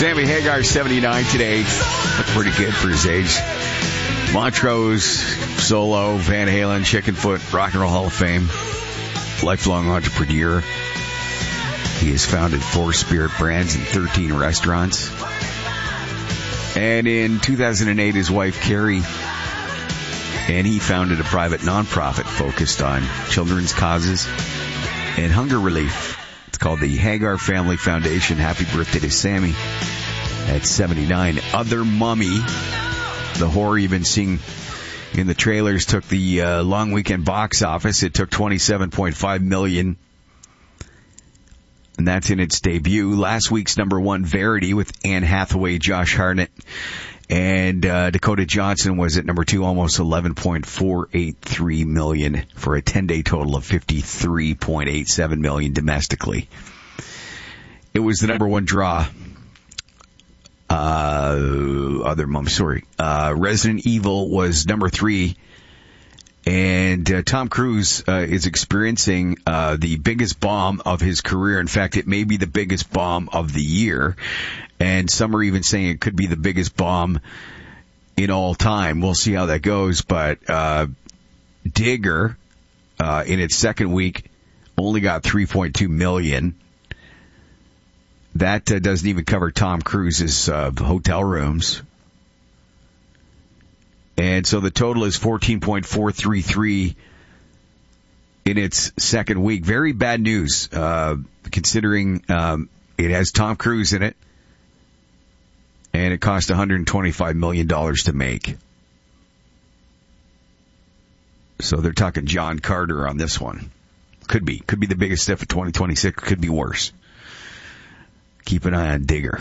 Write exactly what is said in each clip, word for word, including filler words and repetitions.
Sammy Hagar, seventy-nine today. Looked pretty good for his age. Montrose, Solo, Van Halen, Chickenfoot, Rock and Roll Hall of Fame. Lifelong entrepreneur. He has founded four spirit brands and thirteen restaurants. And in two thousand eight, his wife, Carrie, and he founded a private nonprofit focused on children's causes and hunger relief. It's called the Hagar Family Foundation. Happy birthday to Sammy at seventy-nine. Other Mummy, the horror you've been seeing in the trailers, took the uh, long weekend box office. It took twenty-seven point five million dollars, and that's in its debut. Last week's number one, Verity, with Anne Hathaway, Josh Hartnett, and uh, Dakota Johnson, was at number two, almost eleven point four eight three million dollars for a ten-day total of fifty-three point eight seven million dollars domestically. It was the number one draw. Uh, other mom, sorry. Uh, Resident Evil was number three. And uh, Tom Cruise uh, is experiencing uh, the biggest bomb of his career. In fact, it may be the biggest bomb of the year. And some are even saying it could be the biggest bomb in all time. We'll see how that goes. But uh, Digger, uh, in its second week, only got three point two million dollars. That uh, doesn't even cover Tom Cruise's uh, hotel rooms. And so the total is fourteen point four three three in its second week. Very bad news, uh, considering um, it has Tom Cruise in it, and it cost one hundred twenty-five million dollars to make. So they're talking John Carter on this one. Could be. Could be the biggest stuff of twenty twenty-six. Could be worse. Keep an eye on Digger.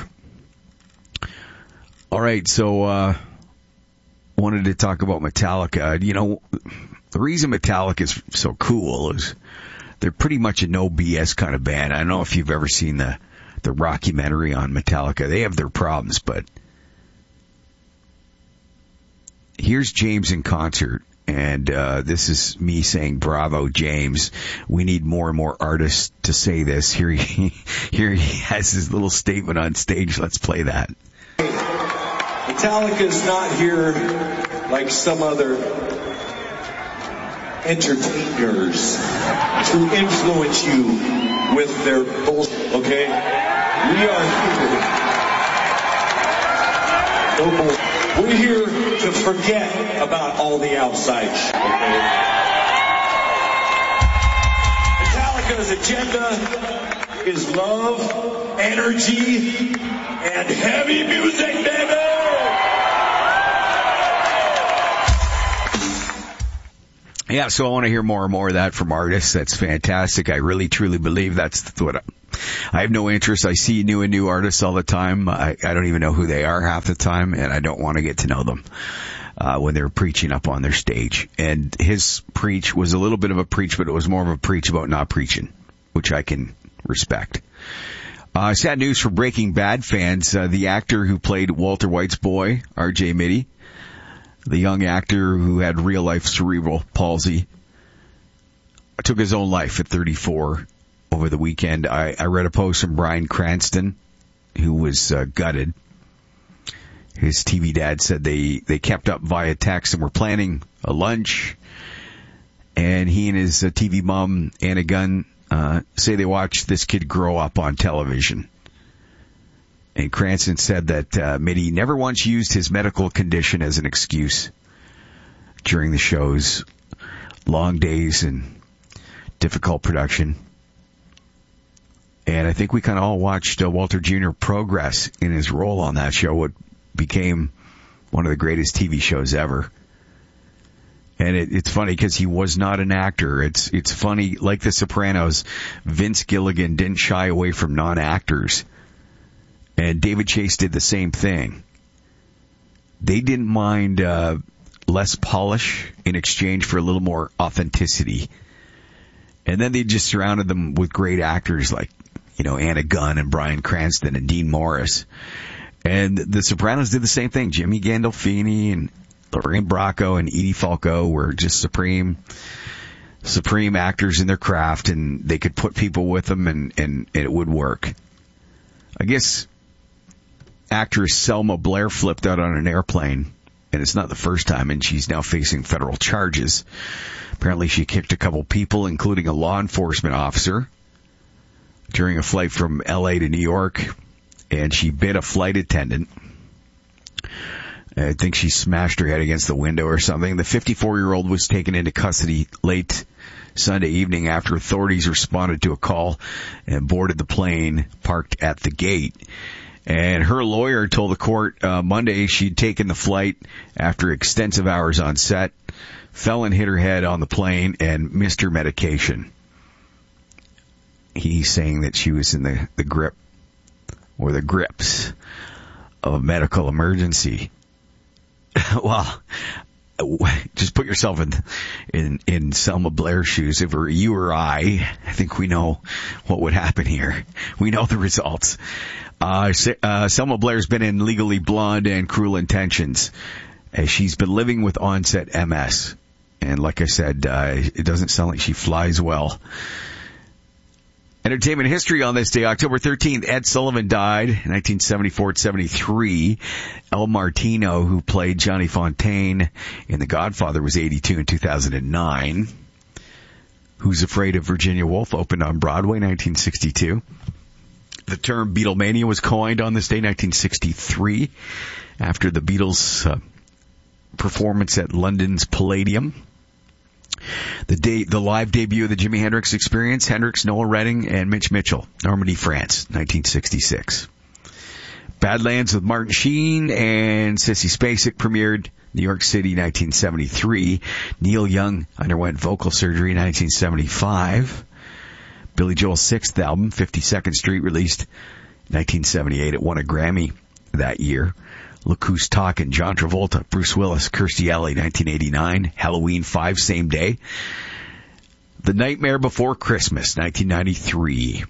All right, so uh wanted to talk about Metallica. You know, the reason Metallica is so cool is they're pretty much a no B S kind of band. I don't know if you've ever seen the the rockumentary on Metallica. They have their problems, but here's James in concert. And uh this is me saying, bravo, James. We need more and more artists to say this. Here he, here he has his little statement on stage. Let's play that. Metallica's not here like some other entertainers to influence you with their bullshit, okay? We are here. No bullshit. We're here to forget about all the outside shit, okay? Metallica's agenda is love, energy, and heavy music, baby! Yeah, so I want to hear more and more of that from artists. That's fantastic. I really, truly believe that's what I, I have no interest. I see new and new artists all the time. I, I don't even know who they are half the time, and I don't want to get to know them uh, when they're preaching up on their stage. And his preach was a little bit of a preach, but it was more of a preach about not preaching, which I can respect. Uh, sad news for Breaking Bad fans. Uh, the actor who played Walter White's boy, R J Mitty, the young actor who had real-life cerebral palsy, took his own life at thirty-four over the weekend. I, I read a post from Bryan Cranston, who was uh, gutted. His T V dad said they, they kept up via text and were planning a lunch. And he and his uh, T V mom, Anna Gunn, uh, say they watched this kid grow up on television. And Cranston said that uh, Mitty never once used his medical condition as an excuse during the show's long days and difficult production. And I think we kind of all watched uh, Walter Junior progress in his role on that show, what became one of the greatest T V shows ever. And it, it's funny because he was not an actor. It's it's funny, like The Sopranos, Vince Gilligan didn't shy away from non-actors. And David Chase did the same thing. They didn't mind uh, less polish in exchange for a little more authenticity. And then they just surrounded them with great actors like, you know, Anna Gunn and Bryan Cranston and Dean Morris. And The Sopranos did the same thing. Jimmy Gandolfini and Lorraine Bracco and Edie Falco were just supreme, supreme actors in their craft, and they could put people with them and, and, and it would work. I guess actress Selma Blair flipped out on an airplane, and it's not the first time, and she's now facing federal charges. Apparently she kicked a couple people, including a law enforcement officer, during a flight from L A to New York, and she bit a flight attendant. I think she smashed her head against the window or something. The fifty-four-year-old was taken into custody late Sunday evening after authorities responded to a call and boarded the plane parked at the gate. And her lawyer told the court uh, Monday she'd taken the flight after extensive hours on set, fell and hit her head on the plane, and missed her medication. He's saying that she was in the, the grip or the grips of a medical emergency. Well, just put yourself in, in, in Selma Blair's shoes. If it were you or I, I think we know what would happen here. We know the results. Uh, uh, Selma Blair's been in Legally Blonde and Cruel Intentions, as she's been living with onset M S. And like I said, uh, it doesn't sound like she flies well. Entertainment history on this day, October thirteenth, Ed Sullivan died in nineteen seventy-four to seventy-three. El Martino, who played Johnny Fontaine in The Godfather, was eighty-two in two thousand nine. Who's Afraid of Virginia Woolf opened on Broadway, nineteen sixty-two. The term Beatlemania was coined on this day, nineteen sixty-three, after the Beatles' uh, performance at London's Palladium. The day, the live debut of the Jimi Hendrix Experience, Hendrix, Noel Redding, and Mitch Mitchell, Normandy, France, nineteen sixty-six. Badlands with Martin Sheen and Sissy Spacek premiered New York City, nineteen seventy-three. Neil Young underwent vocal surgery, nineteen seventy-five. Billy Joel's sixth album, fifty-second Street, released nineteen seventy-eight. It won a Grammy that year. Look Who's Talking, John Travolta, Bruce Willis, Kirstie Alley, nineteen eighty-nine. Halloween five, same day. The Nightmare Before Christmas, nineteen ninety-three.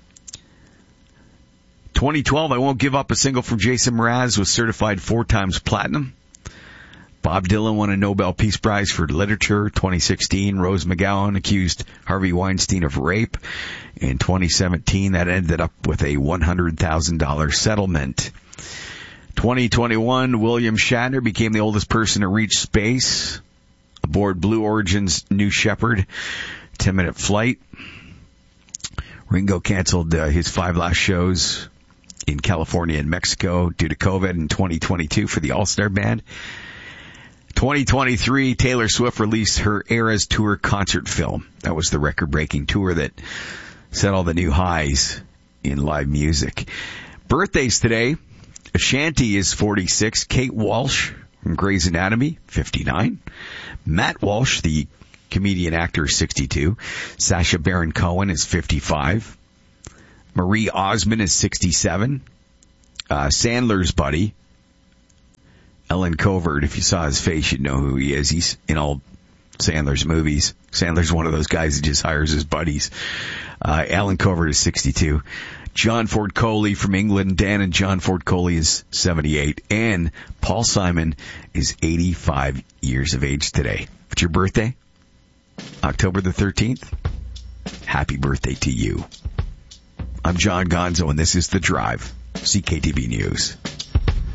twenty twelve, I Won't Give Up, a single from Jason Mraz, was certified four times platinum. Bob Dylan won a Nobel Peace Prize for Literature. twenty sixteen, Rose McGowan accused Harvey Weinstein of rape. In twenty seventeen, that ended up with a one hundred thousand dollars settlement. twenty twenty-one, William Shatner became the oldest person to reach space aboard Blue Origin's New Shepard ten-minute flight. Ringo canceled uh, his five last shows in California and Mexico due to COVID in twenty twenty-two for the All-Star Band. twenty twenty-three, Taylor Swift released her Eras Tour concert film. That was the record-breaking tour that set all the new highs in live music. Birthdays today. Ashanti is forty-six. Kate Walsh from Grey's Anatomy, fifty-nine. Matt Walsh, the comedian actor, sixty-two. Sacha Baron Cohen is fifty-five. Marie Osmond is sixty-seven. Uh, Sandler's buddy, Ellen Covert, if you saw his face, you'd know who he is. He's in all Sandler's movies. Sandler's one of those guys that just hires his buddies. Uh, Ellen Covert is sixty-two. John Ford Coley from England. Dan and John Ford Coley is seventy-eight. And Paul Simon is eighty-five years of age today. What's your birthday? October the thirteenth? Happy birthday to you. I'm John Gonzo, and this is The Drive, C K T B News.